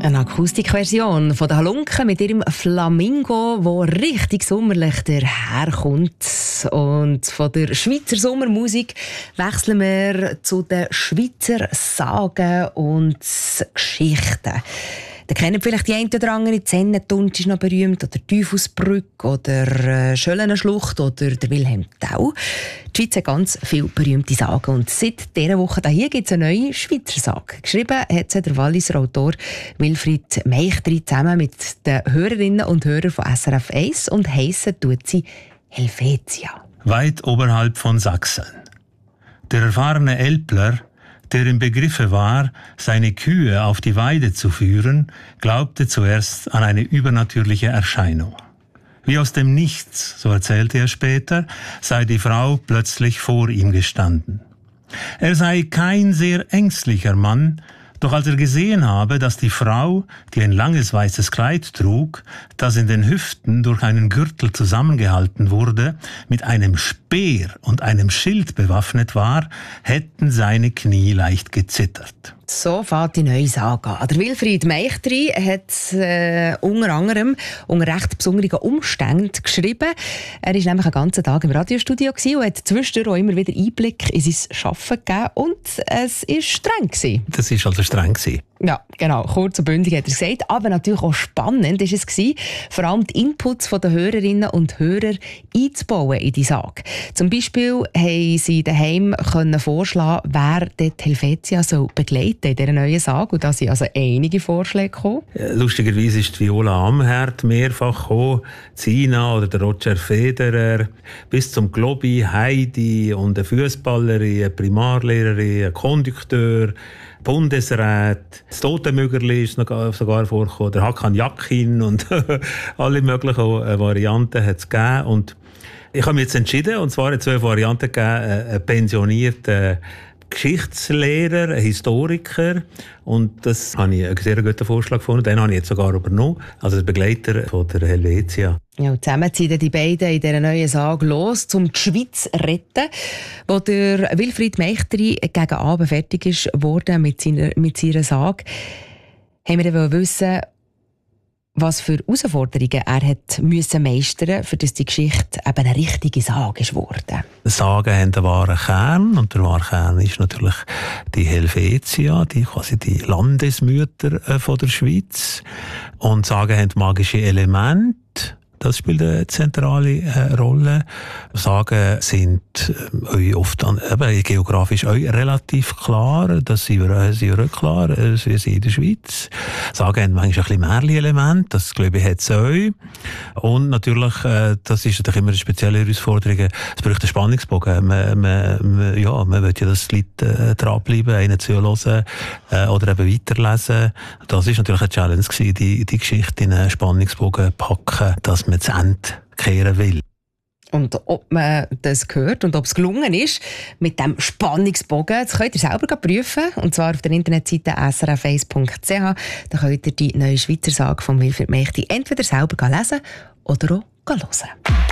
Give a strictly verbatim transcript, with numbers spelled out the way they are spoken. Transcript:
Eine Akustikversion von der Halunke mit ihrem Flamingo, wo richtig sommerlich daherkommt. Und von der Schweizer Sommermusik wechseln wir zu den Schweizer Sagen und Geschichten. Da kennen vielleicht die einen oder anderen, Zennentunsch ist noch berühmt, oder Teufelsbrücke, oder äh, Schöllenschlucht, oder der Wilhelm Tell. Die Schweiz hat ganz viele berühmte Sagen. Und seit dieser Woche hier gibt es eine neue Schweizer Sage. Geschrieben hat sie der Walliser Autor Wilfried Meichtry zusammen mit den Hörerinnen und Hörern von S R F eins und heissen tut sie Helvetia. Weit oberhalb von Sachsen. Der erfahrene Älpler, der im Begriffe war, seine Kühe auf die Weide zu führen, glaubte zuerst an eine übernatürliche Erscheinung. Wie aus dem Nichts, so erzählte er später, sei die Frau plötzlich vor ihm gestanden. Er sei kein sehr ängstlicher Mann, doch als er gesehen habe, dass die Frau, die ein langes weißes Kleid trug, das in den Hüften durch einen Gürtel zusammengehalten wurde, mit einem Speer und einem Schild bewaffnet war, hätten seine Knie leicht gezittert. So fängt die neue Sage an. Der Wilfried Meichtry hat äh, unter anderem unter recht besonderen Umständen geschrieben. Er war nämlich einen ganzen Tag im Radiostudio und hat zwischendurch auch immer wieder Einblick in sein Arbeiten gegeben. Und es war streng gewesen. Das war also streng gewesen. Ja, genau. Kurz und bündig hat er gesagt. Aber natürlich auch spannend war es gewesen, vor allem die Inputs der Hörerinnen und Hörer einzubauen in die Sage. Zum Beispiel haben sie daheim können vorschlagen, wer dort Helvetia soll begleiten in dieser neuen Sage. Und da sind also einige Vorschläge gekommen. Lustigerweise ist Viola Amherd mehrfach gekommen, Zina oder der Roger Federer, bis zum Globi, Heidi und eine Fußballerin, eine Primarlehrerin, ein Kondukteur, Bundesrat, das Totenmögerli ist noch sogar vorgekommen, der Hakan Yakin und alle möglichen Varianten hat es gegeben. Und ich habe mich jetzt entschieden, und zwar in zwei Varianten gegeben, einen pensionierten Geschichtslehrer, ein Historiker, und das habe ich einen sehr guten Vorschlag gefunden, den habe ich jetzt sogar übernommen, also der Begleiter von der Helvetia. Ja, und zusammen ziehen die beiden in dieser neuen Sage los, um die Schweiz zu retten, wo der Wilfried Meichtry gegen Abend fertig ist worden mit seiner, mit seiner Sage. Haben wir dann wissen, was für Herausforderungen er hat müssen meistern, für dass die Geschichte eben eine richtige Sage ist geworden. Sagen haben einen wahren Kern, und der wahre Kern ist natürlich die Helvetia, die quasi die Landesmütter von der Schweiz. Und Sagen haben magische Elemente. Das spielt eine zentrale äh, Rolle. Sagen sind äh, oft an, eben, geografisch auch relativ klar. Das sind wir, äh, sind wir auch klar. Äh, wir sind in der Schweiz. Sagen haben manchmal ein bisschen Märchen-Element. Das, glaube ich, hat es auch. Und natürlich, äh, das ist natürlich immer eine spezielle Herausforderung. Es braucht einen Spannungsbogen. Man, man, man, ja, man will ja das Lied äh, dranbleiben, einen zuhören äh, oder eben weiterlesen. Das ist natürlich eine Challenge gewesen, die, die Geschichte in einen Spannungsbogen packen, dass man zu Ende kehren will. Und ob man das gehört und ob es gelungen ist mit dem Spannungsbogen, das könnt ihr selber prüfen. Und zwar auf der Internetseite s r f eins punkt c h. Da könnt ihr die neue Schweizer Sage von Wilfried Meichtry entweder selber lesen oder auch hören.